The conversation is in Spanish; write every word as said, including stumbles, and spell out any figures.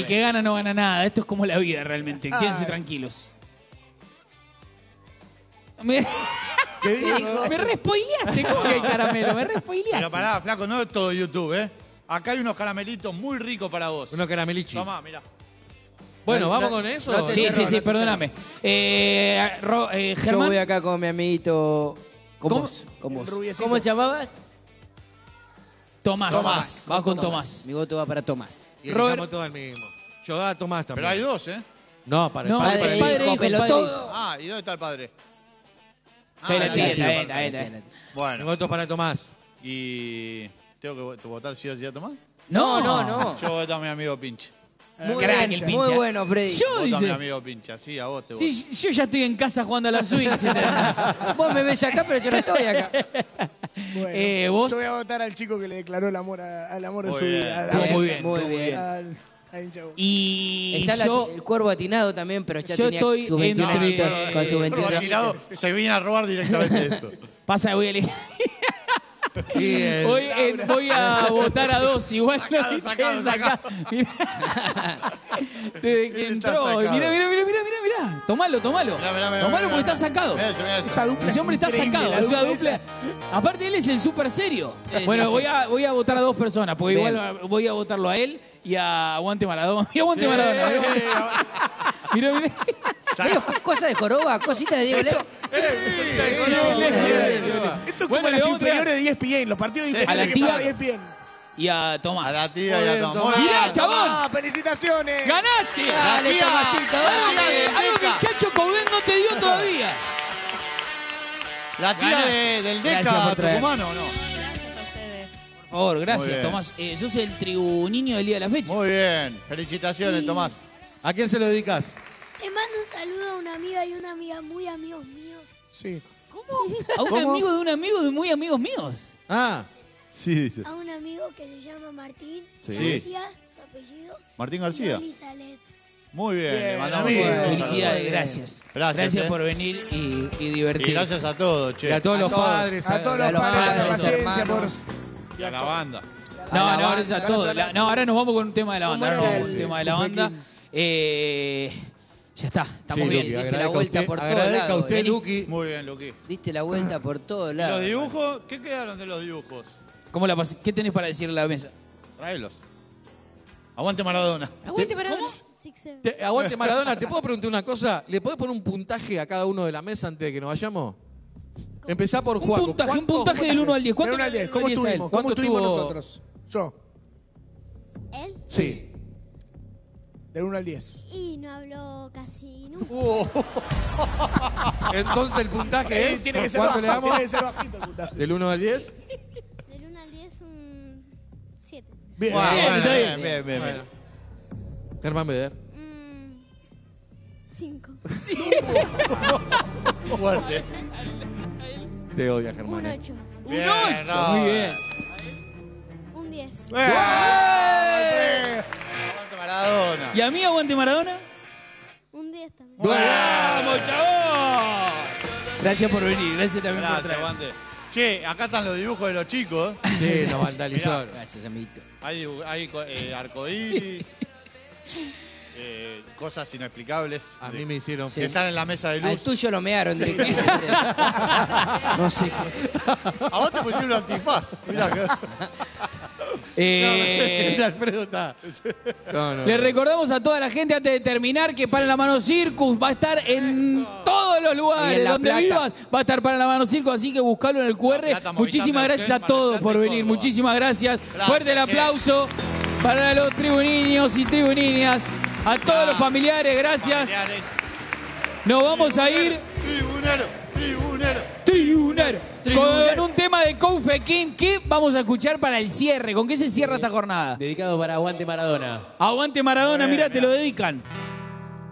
que gana no gana nada. Esto es como la vida realmente. Quédense tranquilos. Me, ¿Qué dijo? me respoileaste. ¿Cómo que hay caramelo? Me respoileaste. Pero pará, flaco, no es todo YouTube, ¿eh? Acá hay unos caramelitos muy ricos para vos. Unos caramelichi. Tomá, mirá. Bueno, No, ¿vamos no, con eso? no te Sí, cerro, sí, no sí, te perdóname. Eh, Ro- eh, Yo Germán. voy acá con mi amiguito... ¿Con ¿Cómo? vos? Con vos. Rubiecito. ¿Cómo te llamabas? Tomás. Tomás. Va con Tomás. Mi voto va para Tomás. Y Robert- dejamos todo el mismo. Yo a Tomás también. Pero hay dos, ¿eh? No, para el No, padre. el para el padre, hijo. hijo, hijo, pelotudo. Ah, ¿y dónde está el padre? Soy Ah, la la tía, tía, la eta, eta, eta. Bueno, Mi voto para Tomás. y... ¿Tengo que votar sí o sí a Tomás? No, no, no. Yo voto a mi amigo Pinche. Muy, Crack, bien, el muy pincha. bueno, Freddy. Yo, Voto a mi dice. amigo Pinche, así a vos te voto. Sí, yo ya estoy en casa jugando a la Switch. Vos me ves acá, pero yo no estoy acá. Bueno, Eh, ¿vos? yo voy a votar al chico que le declaró el amor a- al amor de Muy su bien. vida. a- Estuvo a- muy bien, Muy estuvo bien. al- al hincha. Y Está la- yo... el cuervo atinado también, pero ya yo tenía estoy sus entre- veintiún añitos. eh, Con sus Por veintiún vacilado, añitos. se viene a robar directamente esto. Pasa, voy a elegir. Y el- Hoy eh, voy a votar a dos igual. Sacado, ¿no? sacado, Sacá. Mirá. Desde que Está entró. sacado. Mirá, mirá, mirá, mirá, mirá, mirá. Tomalo, tomalo. Mirá, mirá, mirá, Tomalo mirá, porque mirá. está sacado. Mirá eso, mirá eso. Esa dupla Ese hombre es está increíble, sacado, la es una dupla dupla. Aparte, él es el súper serio. Sí, Bueno, sí, voy, sí. A, voy a votar a dos personas, porque Bien. igual voy a votarlo a él y a Aguante Maradona. Y Aguante Maradona. Mirá, mirá. Medio cosa de joroba, cosita de Diego Leo. Esto es Bueno, como le las vamos a traer- inferiores de E S P N, los partidos de A la inferiores que tía- paga E S P N. Y a Tomás. A la tía y a Tomás. Tomás. Muy Mirá, bien, chabón. ¡Ah, felicitaciones! ¡Ganaste! Dale, tía, Tomasito, la dale. tía de Algo que el Deca. Chacho Caudén no te dio todavía. La tía Gana. de- del Gracias Deca por traer. tucumano, ¿o no? Por favor, Muy gracias, bien. Tomás. Eh, sos el tribuniño del día de la fecha. Muy bien. Felicitaciones, Tomás. ¿A quién se lo dedicas? Le mando un saludo a una amiga y una amiga muy amigos míos. Sí. A un ¿Cómo? amigo de un amigo de muy amigos míos. Ah, Sí, dice. A un amigo que se llama Martín Sí. García, su apellido. Martín y García. Elizabeth. Muy bien, le Bien, mandamos amigo. un saludo. Felicidades, bien. gracias. Gracias, eh. por venir y, y divertirse. Y gracias a todos, y che. a todos los todos. padres. A todos a los los padres, padres, paciencia por... hermanos. Y a la banda. No, a la no, banda, gracias a todos. La- no, ahora nos vamos con un tema de la ¿Cómo banda. Ahora era nos vamos con el- un tema de la el banda. fucking- Eh, ya está, estamos Sí, bien. Luqui, diste la agradezca a vuelta usted, por todos agradezca a lados, usted, vení. Luqui. Muy bien, Luqui. Diste la vuelta por todos ¿Y lados. los dibujos? ¿Qué quedaron de los dibujos? ¿Cómo la pas- ¿Qué tenés para decirle a la mesa? Tráelos. Aguante Maradona. Aguante para Six, seven. Te- aguante Maradona, ¿te puedo preguntar una cosa? ¿Le podés poner un puntaje a cada uno de la mesa antes de que nos vayamos? Empezá por Un Juaco. puntaje, un ¿Cuánto- puntaje del uno al diez. Del ¿Cuánto uno al diez, le ¿cómo darías a él? estuvimos? ¿Cómo ¿Cuánto estuvimos estuvo? nosotros? Yo, Él. Sí. del uno al diez. Y no habló casi nunca. Uh, Entonces el puntaje es. Tiene que ser ¿Cuánto bajo, le damos? tiene que ser bajito el puntaje. ¿Del uno al diez? Del uno al diez, un siete. Bien. bueno, Bien, bueno, está bien, bien. bien, bien, Bueno. bien. Germán Beder. Un cinco. Fuerte. Te odia, Un Germán. eh. ocho. Bien, Un ocho. no. Muy bien. Un diez. Bien. Aguante Maradona. ¿Y a mí aguante Maradona? Un diez también. ¡Vamos, chabón! Gracias por venir, gracias también por Gracias, traer. aguante. Che, acá están los dibujos de los chicos. Sí, nos vandalizó. Gracias, amiguito. Hay, dibu- hay co- eh, arcoíris, eh, cosas inexplicables. A de- mí me hicieron. que están en la mesa de Al luz. tuyo lo mearon directamente. No sé. A vos te pusieron un antifaz. Mirá que... Eh, El Alfredo está. No, no. Le recordamos a toda la gente antes de terminar que Para la Mano Circus va a estar en todos los Y lugares en La donde Plata. vivas. Va a estar Para la Mano Circus, así que buscalo en el Q R. La Plata, Muchísimas Movistar, gracias a Neuquén, Mar del todos Plata por y venir. Córdoba. Muchísimas gracias. Gracias, Fuerte el che. aplauso para los tribuniños y tribuninas. A todos los familiares, gracias. Familiares. Nos vamos a ir Tribunero, tribunero. tribunero con un tema de Kofi King que vamos a escuchar para el cierre. ¿Con qué se cierra esta jornada? Dedicado para Aguante Maradona. Aguante Maradona, mira, te lo dedican.